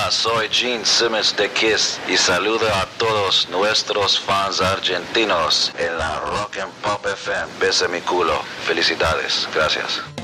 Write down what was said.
Hola, soy Gene Simmons de Kiss y saludo a todos nuestros fans argentinos en la Rock and Pop FM. Bese mi culo. Felicidades. Gracias.